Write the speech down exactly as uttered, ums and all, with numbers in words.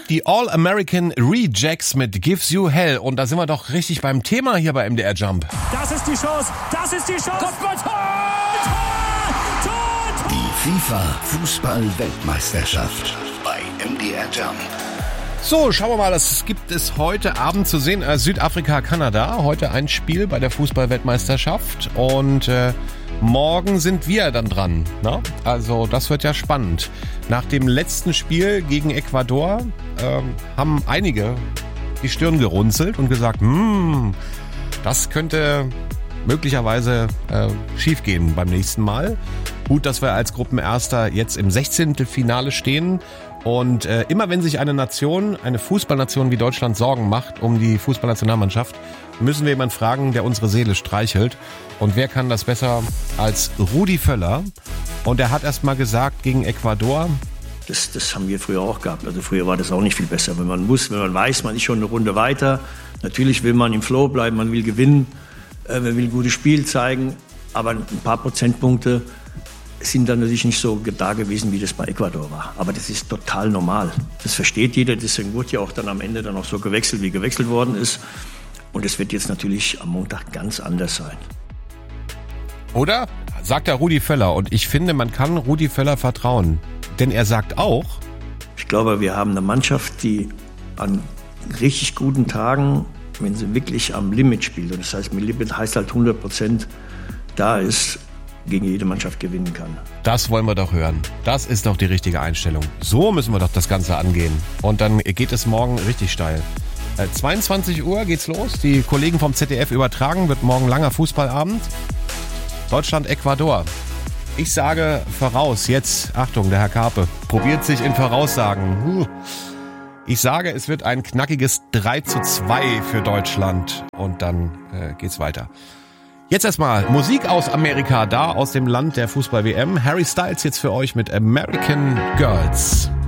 Die All-American Rejects mit Gives You Hell. Und da sind wir doch richtig beim Thema hier bei M D R Jump. Das ist die Chance, das ist die Chance. Kopfball, Tor, Tor, Tor, Tor. Die FIFA-Fußball-Weltmeisterschaft bei M D R Jump. So, schauen wir mal, das gibt es heute Abend zu sehen. Äh, Südafrika, Kanada. Heute ein Spiel bei der Fußball-Weltmeisterschaft. Und äh, morgen sind wir dann dran. Na? Also das wird ja spannend. Nach dem letzten Spiel gegen Ecuador äh, haben einige die Stirn gerunzelt und gesagt, hm, das könnte möglicherweise äh, schiefgehen beim nächsten Mal. Gut, dass wir als Gruppenerster jetzt im Sechzehntelfinale stehen. Und äh, immer wenn sich eine Nation, eine Fußballnation wie Deutschland Sorgen macht um die Fußballnationalmannschaft, müssen wir jemanden fragen, der unsere Seele streichelt. Und wer kann das besser als Rudi Völler? Und er hat erst mal gesagt gegen Ecuador, Das, das haben wir früher auch gehabt. Also früher war das auch nicht viel besser. Wenn man muss, wenn man weiß, man ist schon eine Runde weiter. Natürlich will man im Flow bleiben, man will gewinnen, äh, man will ein gutes Spiel zeigen. Aber ein paar Prozentpunkte sind dann natürlich nicht so da gewesen, wie das bei Ecuador war. Aber das ist total normal. Das versteht jeder. Deswegen wurde ja auch dann am Ende dann auch so gewechselt, wie gewechselt worden ist. Und es wird jetzt natürlich am Montag ganz anders sein. Oder? Sagt der Rudi Völler. Und ich finde, man kann Rudi Völler vertrauen. Denn er sagt auch, ich glaube, wir haben eine Mannschaft, die an richtig guten Tagen, wenn sie wirklich am Limit spielt, und das heißt, mit Limit heißt halt hundert Prozent da ist, gegen jede Mannschaft gewinnen kann. Das wollen wir doch hören. Das ist doch die richtige Einstellung. So müssen wir doch das Ganze angehen. Und dann geht es morgen richtig steil. Äh, zweiundzwanzig Uhr geht's los. Die Kollegen vom Z D F übertragen. Wird morgen langer Fußballabend. Deutschland, Ecuador. Ich sage voraus. Jetzt, Achtung, der Herr Karpe probiert sich in Voraussagen. Ich sage, es wird ein knackiges drei zu zwei für Deutschland. Und dann äh, geht's weiter. Jetzt erstmal Musik aus Amerika, da aus dem Land der Fußball-W M. Harry Styles jetzt für euch mit American Girls.